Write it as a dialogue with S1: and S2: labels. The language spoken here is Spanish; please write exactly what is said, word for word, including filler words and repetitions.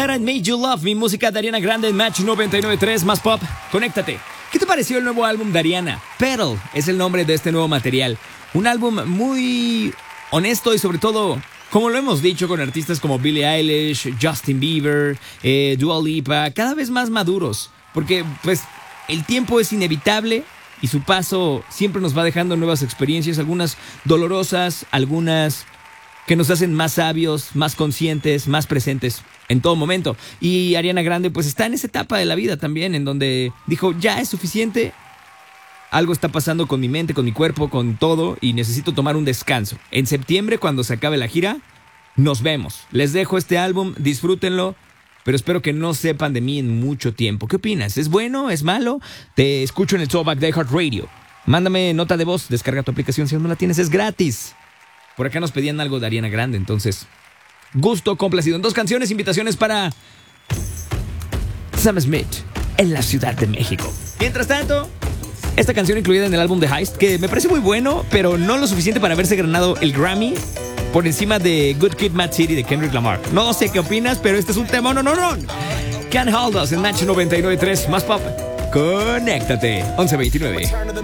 S1: escuchar a Made You Love, mi música de Ariana Grande en Match noventa y nueve punto tres, más pop. Conéctate. ¿Qué te pareció el nuevo álbum de Ariana? Petal es el nombre de este nuevo material. Un álbum muy honesto y sobre todo, como lo hemos dicho con artistas como Billie Eilish, Justin Bieber, eh, Dua Lipa, cada vez más maduros. Porque pues el tiempo es inevitable y su paso siempre nos va dejando nuevas experiencias, algunas dolorosas, algunas que nos hacen más sabios, más conscientes, más presentes en todo momento. Y Ariana Grande pues está en esa etapa de la vida también, en donde dijo, ya es suficiente, algo está pasando con mi mente, con mi cuerpo, con todo, y necesito tomar un descanso. En septiembre, cuando se acabe la gira, nos vemos. Les dejo este álbum, disfrútenlo, pero espero que no sepan de mí en mucho tiempo. ¿Qué opinas? ¿Es bueno? ¿Es malo? Te escucho en el Throwback de iHeartRadio. Mándame nota de voz, descarga tu aplicación si aún no la tienes, es gratis. Por acá nos pedían algo de Ariana Grande, entonces gusto complacido. En dos canciones, invitaciones para Sam Smith en la Ciudad de México. Mientras tanto, esta canción incluida en el álbum de Heist, que me parece muy bueno, pero no lo suficiente para haberse ganado el Grammy por encima de Good Kid, Mad City de Kendrick Lamar. No sé qué opinas, pero este es un tema, no, no, no. Can't Hold Us en Match noventa y nueve punto tres, más pop. Conéctate, once veintinueve.